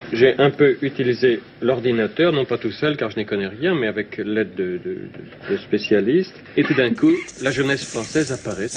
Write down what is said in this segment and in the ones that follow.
J'ai un peu utilisé l'ordinateur, non pas tout seul car je n'y connais rien, mais avec l'aide de spécialistes. Et tout d'un coup, la jeunesse française apparaît.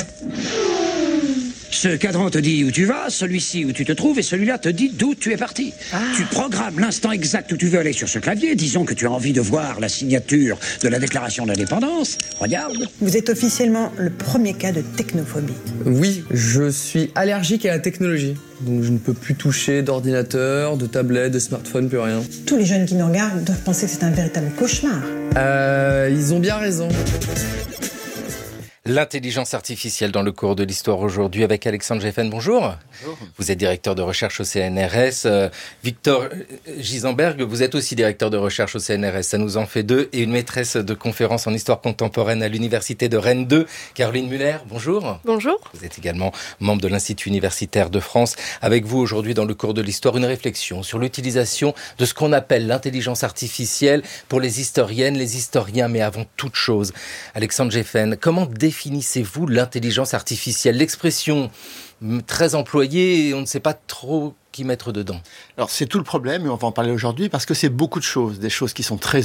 Ce cadran te dit où tu vas, celui-ci où tu te trouves et celui-là te dit d'où tu es parti. Tu programmes l'instant exact où tu veux aller sur ce clavier. Disons que tu as envie de voir la signature de la déclaration d'indépendance. Regarde. Vous êtes officiellement le premier cas de technophobie. Oui, je suis allergique à la technologie. Donc je ne peux plus toucher d'ordinateur, de tablette, de smartphone, plus rien. Tous les jeunes qui nous regardent doivent penser que c'est un véritable cauchemar. Ils ont bien raison. L'intelligence artificielle dans le cours de l'histoire aujourd'hui avec Alexandre Geffen. Bonjour. Bonjour. Vous êtes directeur de recherche au CNRS. Victor Gisenberg, vous êtes aussi directeur de recherche au CNRS. Ça nous en fait deux. Et une maîtresse de conférences en histoire contemporaine à l'université de Rennes 2. Caroline Muller, bonjour. Bonjour. Vous êtes également membre de l'Institut universitaire de France. Avec vous aujourd'hui dans le cours de l'histoire, une réflexion sur l'utilisation de ce qu'on appelle l'intelligence artificielle pour les historiennes, les historiens, mais avant toute chose. Alexandre Geffen, comment définissez-vous l'intelligence artificielle? L'expression très employée et on ne sait pas trop qui mettre dedans. Alors c'est tout le problème et on va en parler aujourd'hui parce que c'est beaucoup de choses, des choses qui sont très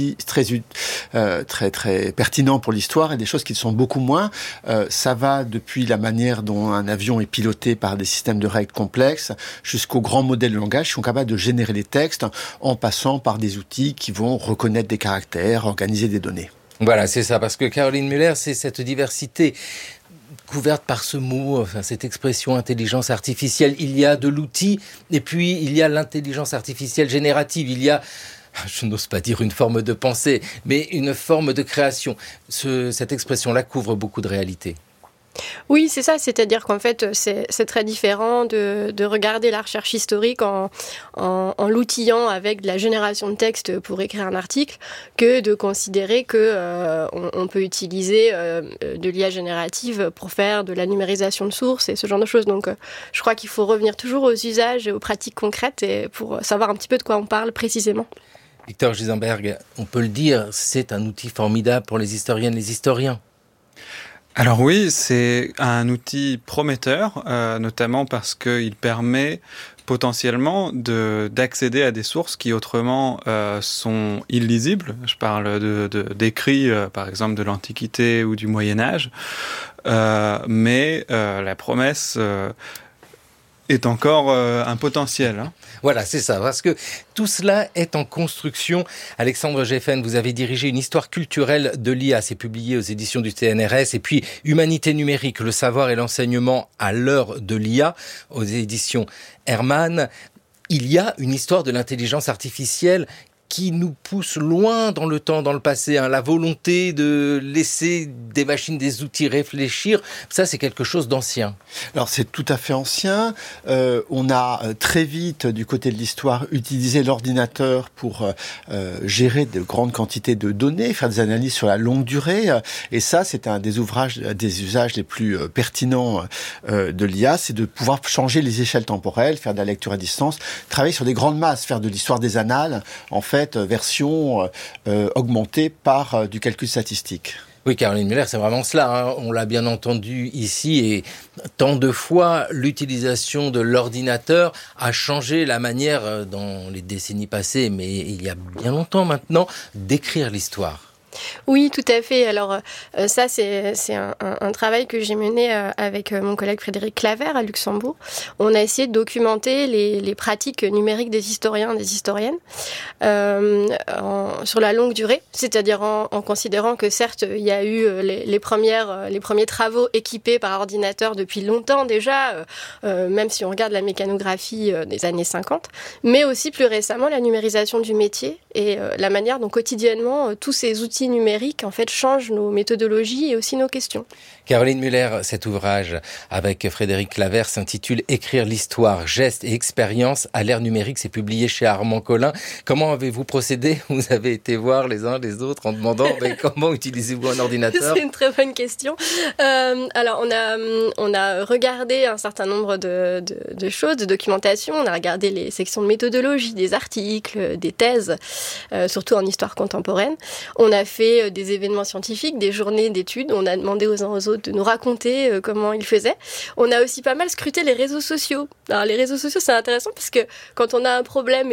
pertinents pour l'histoire et des choses qui le sont beaucoup moins. Ça va depuis la manière dont un avion est piloté par des systèmes de règles complexes jusqu'aux grands modèles de langage qui sont capables de générer des textes en passant par des outils qui vont reconnaître des caractères, organiser des données. Voilà, c'est ça, parce que Caroline Muller, c'est cette diversité couverte par ce mot, enfin, cette expression intelligence artificielle. Il y a de l'outil et puis il y a l'intelligence artificielle générative. Il y a, je n'ose pas dire une forme de pensée, mais une forme de création. Cette expression-là couvre beaucoup de réalités. Oui, c'est ça, c'est-à-dire qu'en fait, c'est très différent de regarder la recherche historique en l'outillant avec de la génération de texte pour écrire un article, que de considérer que on peut utiliser de l'IA générative pour faire de la numérisation de sources et ce genre de choses. Donc, je crois qu'il faut revenir toujours aux usages et aux pratiques concrètes et pour savoir un petit peu de quoi on parle précisément. Victor Gisenberg, on peut le dire, c'est un outil formidable pour les historiennes, les historiens. Alors oui, c'est un outil prometteur, notamment parce qu'il permet potentiellement d'accéder à des sources qui autrement sont illisibles. Je parle d'écrits, par exemple de l'Antiquité ou du Moyen-Âge, mais la promesse est encore un potentiel. Hein. Voilà, c'est ça, parce que tout cela est en construction. Alexandre Geffen, vous avez dirigé une histoire culturelle de l'IA, c'est publié aux éditions du CNRS, et puis Humanité numérique, le savoir et l'enseignement à l'heure de l'IA, aux éditions Hermann. Il y a une histoire de l'intelligence artificielle qui nous pousse loin dans le temps, dans le passé. La volonté de laisser des machines, des outils réfléchir, ça c'est quelque chose d'ancien. Alors c'est tout à fait ancien. On a très vite, du côté de l'histoire, utilisé l'ordinateur pour gérer de grandes quantités de données, faire des analyses sur la longue durée. Et ça, c'est un des usages les plus pertinents de l'IA, c'est de pouvoir changer les échelles temporelles, faire de la lecture à distance, travailler sur des grandes masses, faire de l'histoire des annales, en fait, version augmentée par du calcul statistique. Oui, Caroline Muller, c'est vraiment cela. On l'a bien entendu ici et tant de fois, l'utilisation de l'ordinateur a changé la manière, dans les décennies passées, mais il y a bien longtemps maintenant, d'écrire l'histoire. Oui, tout à fait. Alors ça, c'est un travail que j'ai mené avec mon collègue Frédéric Claver à Luxembourg. On a essayé de documenter les pratiques numériques des historiens, des historiennes sur la longue durée, c'est-à-dire en considérant que certes, il y a eu les premiers travaux équipés par ordinateur depuis longtemps déjà, même si on regarde la mécanographie des années 50, mais aussi plus récemment la numérisation du métier et la manière dont quotidiennement tous ces outils numériques en fait changent nos méthodologies et aussi nos questions. Caroline Muller, cet ouvrage avec Frédéric Claver s'intitule « Écrire l'histoire, gestes et expériences à l'ère numérique ». C'est publié chez Armand Collin. Comment avez-vous procédé? Vous avez été voir les uns les autres en demandant comment utilisez-vous un ordinateur? C'est une très bonne question. Alors on a regardé un certain nombre de choses, de documentation. On a regardé les sections de méthodologie, des articles, des thèses, surtout en histoire contemporaine. On a fait des événements scientifiques, des journées d'études. On a demandé aux uns aux autres de nous raconter comment ils faisaient. On a aussi pas mal scruté les réseaux sociaux. Alors les réseaux sociaux, c'est intéressant parce que quand on a un problème